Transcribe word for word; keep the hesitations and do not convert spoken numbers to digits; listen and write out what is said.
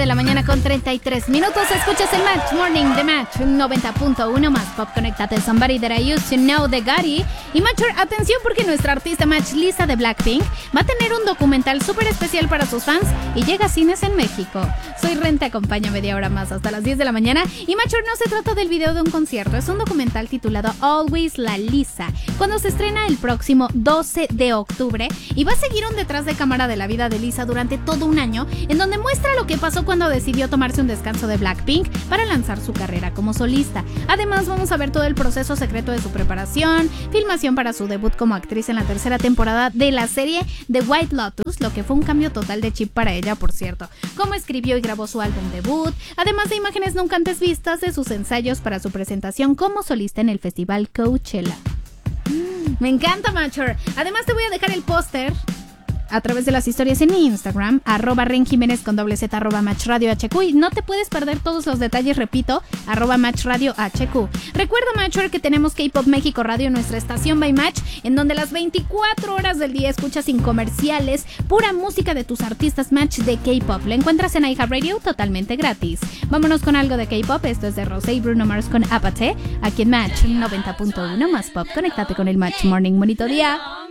la mañana con treinta y tres minutos. Escuchas el Match Morning de Match noventa punto uno más pop. Conéctate. Somebody That I Used to Know de Gotti. Y Matcher, atención porque nuestra artista Match Lisa de Blackpink va a tener un documental súper especial para sus fans y llega a cines en México. Soy Ren, te acompaña media hora más hasta las diez de la mañana. Y Matcher, no se trata del video de un concierto, es un documental titulado Always La Lisa, cuando se estrena el próximo doce de octubre y va a seguir un detrás de cámara de la vida de Lisa durante todo un año, en donde muestra lo que pasó cuando decidió tomarse un descanso de Blackpink para lanzar su carrera como solista. Además, vamos a ver todo el proceso secreto de su preparación, filmación para su debut como actriz en la tercera temporada de la serie The White Lotus, lo que fue un cambio total de chip para ella, por cierto, cómo escribió y grabó su álbum debut, además de imágenes nunca antes vistas de sus ensayos para su presentación como solista en el festival Coachella. Me encanta, Matcher. Además te voy a dejar el póster a través de las historias en mi Instagram, arroba Ren Jiménez con doble Z, arroba Match Radio H Q, y no te puedes perder todos los detalles, repito, arroba Match Radio H Q. Recuerda, Matcher, que tenemos K-Pop México Radio, nuestra estación by Match, en donde las veinticuatro horas del día escuchas sin comerciales, pura música de tus artistas Match de K-Pop. La encuentras en iHeartRadio totalmente gratis. Vámonos con algo de K-Pop. Esto es de Rosé y Bruno Mars con Apathy, aquí en Match noventa punto uno más pop. Conéctate con el Match Morning. Bonito día.